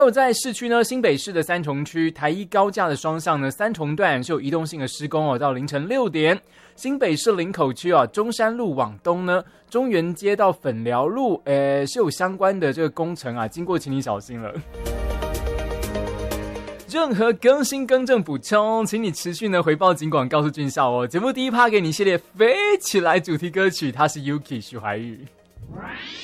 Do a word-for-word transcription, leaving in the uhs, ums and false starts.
还有在市区呢，新北市的三重区台一高架的双向呢，三重段是有移动性的施工哦，到凌晨六点。新北市林口区啊，中山路往东呢，中原街到粉寮路，呃，是有相关的这个工程啊，经过请你小心了。任何更新更正补充，请你持续呢回报警广告诉俊孝哦。节目第一趴给你系列飞起来主题歌曲，它是 Yuki 许怀玉。